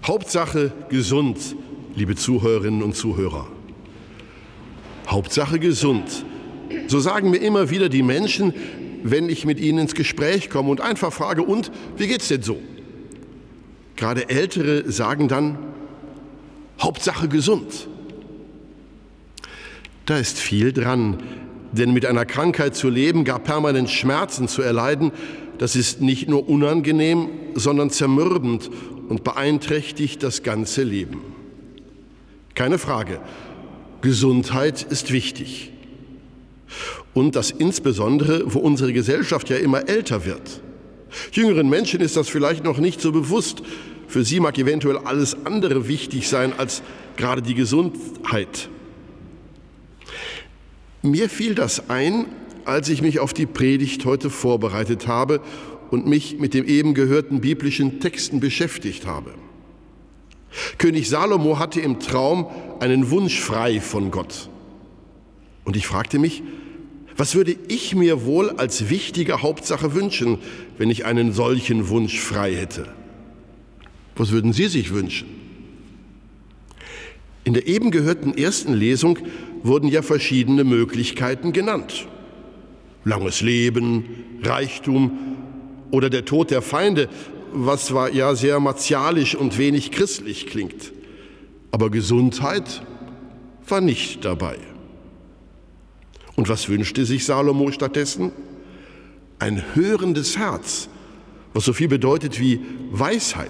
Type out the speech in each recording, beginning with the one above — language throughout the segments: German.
Hauptsache gesund, liebe Zuhörerinnen und Zuhörer. Hauptsache gesund. So sagen mir immer wieder die Menschen, wenn ich mit ihnen ins Gespräch komme und einfach frage, und wie geht's denn so? Gerade Ältere sagen dann, Hauptsache gesund. Da ist viel dran, denn mit einer Krankheit zu leben, gar permanent Schmerzen zu erleiden, das ist nicht nur unangenehm, sondern zermürbend und beeinträchtigt das ganze Leben. Keine Frage, Gesundheit ist wichtig. Und das insbesondere, wo unsere Gesellschaft ja immer älter wird. Jüngeren Menschen ist das vielleicht noch nicht so bewusst. Für sie mag eventuell alles andere wichtig sein als gerade die Gesundheit. Mir fiel das ein, als ich mich auf die Predigt heute vorbereitet habe und mich mit den eben gehörten biblischen Texten beschäftigt habe. König Salomo hatte im Traum einen Wunsch frei von Gott. Und ich fragte mich, was würde ich mir wohl als wichtige Hauptsache wünschen, wenn ich einen solchen Wunsch frei hätte? Was würden Sie sich wünschen? In der eben gehörten ersten Lesung wurden ja verschiedene Möglichkeiten genannt. Langes Leben, Reichtum oder der Tod der Feinde, was zwar ja sehr martialisch und wenig christlich klingt. Aber Gesundheit war nicht dabei. Und was wünschte sich Salomo stattdessen? Ein hörendes Herz, was so viel bedeutet wie Weisheit.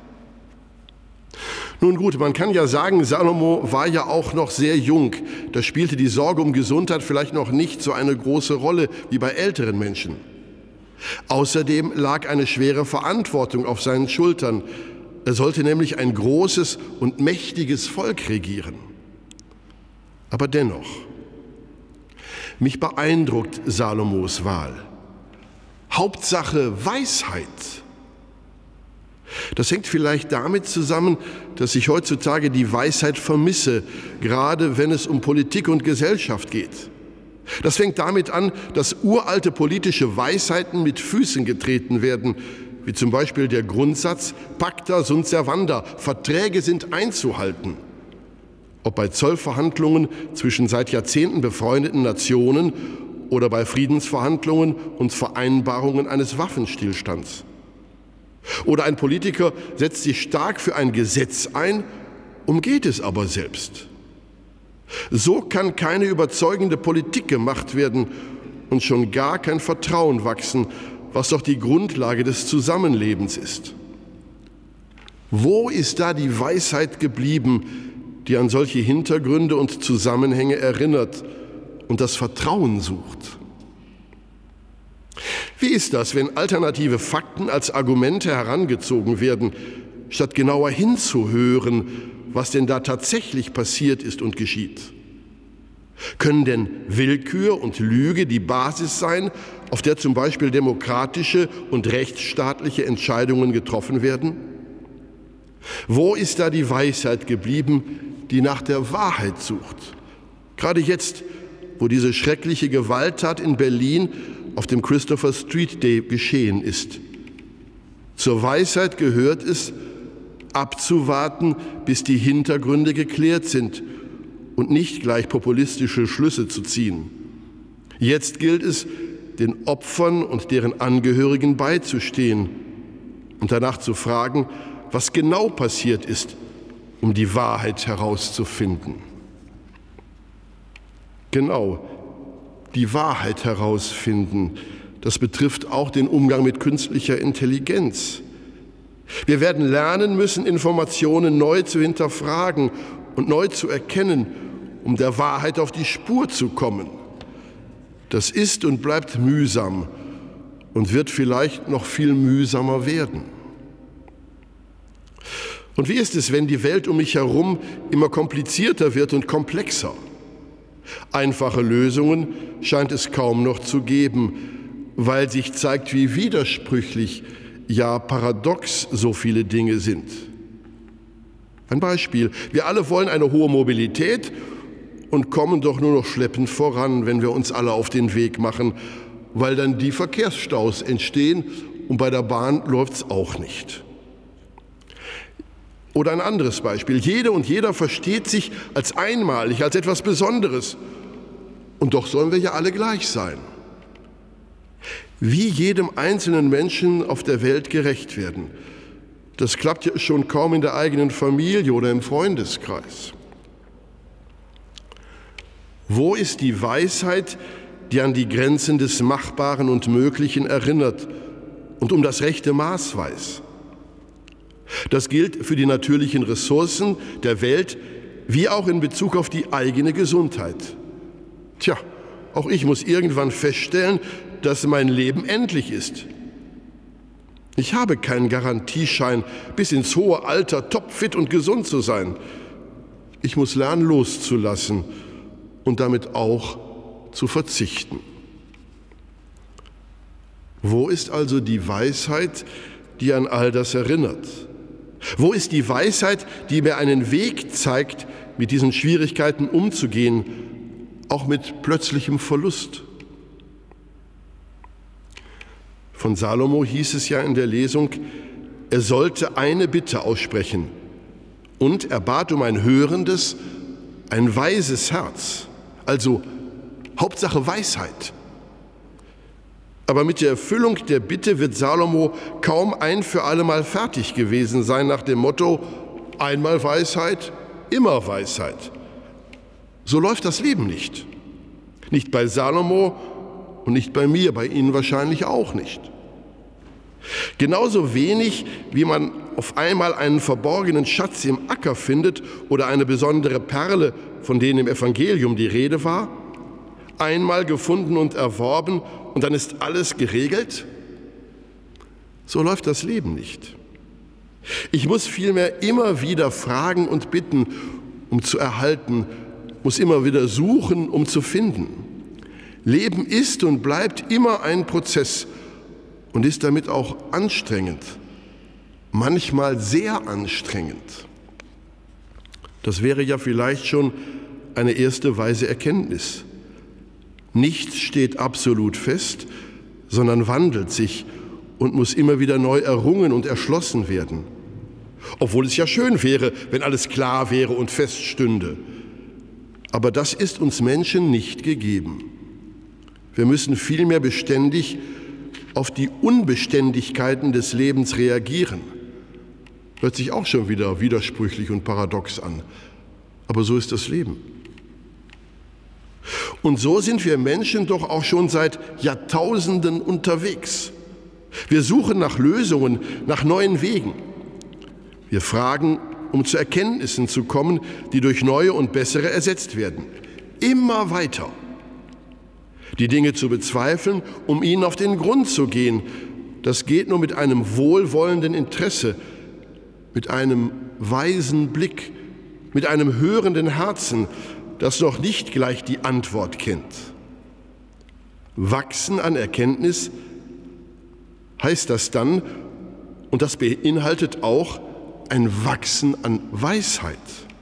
Nun gut, man kann ja sagen, Salomo war ja auch noch sehr jung. Da spielte die Sorge um Gesundheit vielleicht noch nicht so eine große Rolle wie bei älteren Menschen. Außerdem lag eine schwere Verantwortung auf seinen Schultern. Er sollte nämlich ein großes und mächtiges Volk regieren. Aber dennoch, mich beeindruckt Salomos Wahl. Hauptsache Weisheit. Das hängt vielleicht damit zusammen, dass ich heutzutage die Weisheit vermisse, gerade wenn es um Politik und Gesellschaft geht. Das fängt damit an, dass uralte politische Weisheiten mit Füßen getreten werden, wie zum Beispiel der Grundsatz Pacta sunt servanda, Verträge sind einzuhalten. Ob bei Zollverhandlungen zwischen seit Jahrzehnten befreundeten Nationen oder bei Friedensverhandlungen und Vereinbarungen eines Waffenstillstands. Oder ein Politiker setzt sich stark für ein Gesetz ein, umgeht es aber selbst. So kann keine überzeugende Politik gemacht werden und schon gar kein Vertrauen wachsen, was doch die Grundlage des Zusammenlebens ist. Wo ist da die Weisheit geblieben, die an solche Hintergründe und Zusammenhänge erinnert und das Vertrauen sucht? Wie ist das, wenn alternative Fakten als Argumente herangezogen werden, statt genauer hinzuhören, was denn da tatsächlich passiert ist und geschieht? Können denn Willkür und Lüge die Basis sein, auf der zum Beispiel demokratische und rechtsstaatliche Entscheidungen getroffen werden? Wo ist da die Weisheit geblieben, die nach der Wahrheit sucht? Gerade jetzt, wo diese schreckliche Gewalttat in Berlin auf dem Christopher Street Day geschehen ist. Zur Weisheit gehört es, abzuwarten, bis die Hintergründe geklärt sind und nicht gleich populistische Schlüsse zu ziehen. Jetzt gilt es, den Opfern und deren Angehörigen beizustehen und danach zu fragen, was genau passiert ist, um die Wahrheit herauszufinden. Genau, die Wahrheit herausfinden, das betrifft auch den Umgang mit künstlicher Intelligenz. Wir werden lernen müssen, Informationen neu zu hinterfragen und neu zu erkennen, um der Wahrheit auf die Spur zu kommen. Das ist und bleibt mühsam und wird vielleicht noch viel mühsamer werden. Und wie ist es, wenn die Welt um mich herum immer komplizierter wird und komplexer? Einfache Lösungen scheint es kaum noch zu geben, weil sich zeigt, wie widersprüchlich, ja paradox so viele Dinge sind. Ein Beispiel: Wir alle wollen eine hohe Mobilität und kommen doch nur noch schleppend voran, wenn wir uns alle auf den Weg machen, weil dann die Verkehrsstaus entstehen und bei der Bahn läuft es auch nicht. Oder ein anderes Beispiel. Jede und jeder versteht sich als einmalig, als etwas Besonderes. Und doch sollen wir ja alle gleich sein. Wie jedem einzelnen Menschen auf der Welt gerecht werden, das klappt ja schon kaum in der eigenen Familie oder im Freundeskreis. Wo ist die Weisheit, die an die Grenzen des Machbaren und Möglichen erinnert und um das rechte Maß weiß? Das gilt für die natürlichen Ressourcen der Welt, wie auch in Bezug auf die eigene Gesundheit. Tja, auch ich muss irgendwann feststellen, dass mein Leben endlich ist. Ich habe keinen Garantieschein, bis ins hohe Alter topfit und gesund zu sein. Ich muss lernen, loszulassen und damit auch zu verzichten. Wo ist also die Weisheit, die an all das erinnert? Wo ist die Weisheit, die mir einen Weg zeigt, mit diesen Schwierigkeiten umzugehen, auch mit plötzlichem Verlust? Von Salomo hieß es ja in der Lesung, er sollte eine Bitte aussprechen und er bat um ein hörendes, ein weises Herz, also Hauptsache Weisheit. Aber mit der Erfüllung der Bitte wird Salomo kaum ein für alle Mal fertig gewesen sein nach dem Motto, einmal Weisheit, immer Weisheit. So läuft das Leben nicht. Nicht bei Salomo und nicht bei mir, bei Ihnen wahrscheinlich auch nicht. Genauso wenig, wie man auf einmal einen verborgenen Schatz im Acker findet oder eine besondere Perle, von denen im Evangelium die Rede war, einmal gefunden und erworben und dann ist alles geregelt? So läuft das Leben nicht. Ich muss vielmehr immer wieder fragen und bitten, um zu erhalten, muss immer wieder suchen, um zu finden. Leben ist und bleibt immer ein Prozess und ist damit auch anstrengend, manchmal sehr anstrengend. Das wäre ja vielleicht schon eine erste weise Erkenntnis. Nichts steht absolut fest, sondern wandelt sich und muss immer wieder neu errungen und erschlossen werden. Obwohl es ja schön wäre, wenn alles klar wäre und feststünde. Aber das ist uns Menschen nicht gegeben. Wir müssen vielmehr beständig auf die Unbeständigkeiten des Lebens reagieren. Hört sich auch schon wieder widersprüchlich und paradox an. Aber so ist das Leben. Und so sind wir Menschen doch auch schon seit Jahrtausenden unterwegs. Wir suchen nach Lösungen, nach neuen Wegen. Wir fragen, um zu Erkenntnissen zu kommen, die durch neue und bessere ersetzt werden. Immer weiter. Die Dinge zu bezweifeln, um ihnen auf den Grund zu gehen, das geht nur mit einem wohlwollenden Interesse, mit einem weisen Blick, mit einem hörenden Herzen, das noch nicht gleich die Antwort kennt. Wachsen an Erkenntnis heißt das dann, und das beinhaltet auch ein Wachsen an Weisheit.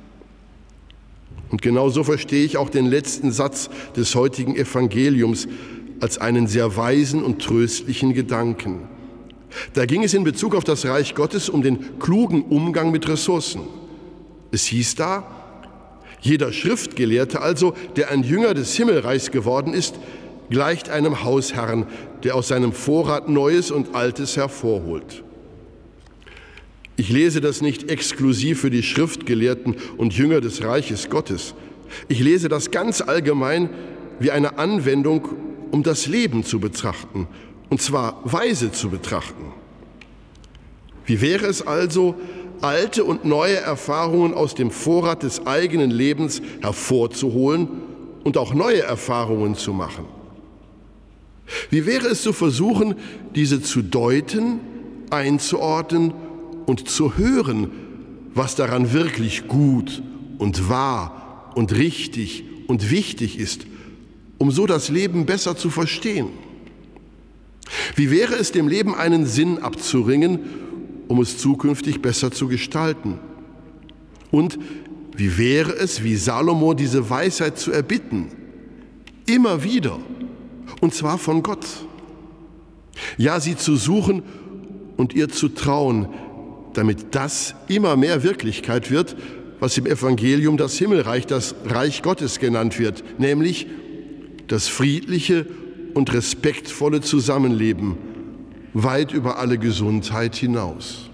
Und genau so verstehe ich auch den letzten Satz des heutigen Evangeliums als einen sehr weisen und tröstlichen Gedanken. Da ging es in Bezug auf das Reich Gottes um den klugen Umgang mit Ressourcen. Es hieß da, jeder Schriftgelehrte also, der ein Jünger des Himmelreichs geworden ist, gleicht einem Hausherrn, der aus seinem Vorrat Neues und Altes hervorholt. Ich lese das nicht exklusiv für die Schriftgelehrten und Jünger des Reiches Gottes. Ich lese das ganz allgemein wie eine Anwendung, um das Leben zu betrachten, und zwar weise zu betrachten. Wie wäre es also, alte und neue Erfahrungen aus dem Vorrat des eigenen Lebens hervorzuholen und auch neue Erfahrungen zu machen? Wie wäre es zu versuchen, diese zu deuten, einzuordnen und zu hören, was daran wirklich gut und wahr und richtig und wichtig ist, um so das Leben besser zu verstehen? Wie wäre es, dem Leben einen Sinn abzuringen, um es zukünftig besser zu gestalten? Und wie wäre es, wie Salomo, diese Weisheit zu erbitten? Immer wieder, und zwar von Gott. Ja, sie zu suchen und ihr zu trauen, damit das immer mehr Wirklichkeit wird, was im Evangelium das Himmelreich, das Reich Gottes genannt wird, nämlich das friedliche und respektvolle Zusammenleben weit über alle Gesundheit hinaus.